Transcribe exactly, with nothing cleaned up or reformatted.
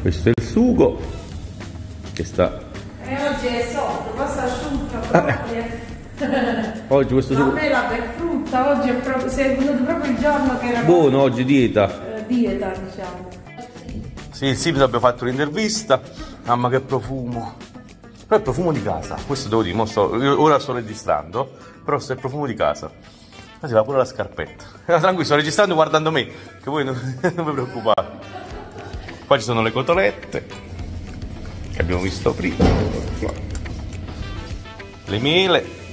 Questo è il sugo che sta... E oggi è sotto, cosa asciutta proprio. Oggi questo sugo... A me la per frutta, oggi è, proprio, è venuto proprio il giorno che era... Buono, oggi dieta. Eh, dieta, diciamo. Sì, sì, abbiamo fatto un'intervista. Mamma che profumo. Però è il profumo di casa, questo devo dire, mo sto, io ora sto registrando, però è il profumo di casa. Ma si va pure la scarpetta. Tranquillo, sto registrando guardando me, che voi non, non vi preoccupate. Qua ci sono le cotolette, che abbiamo visto prima. Le mele.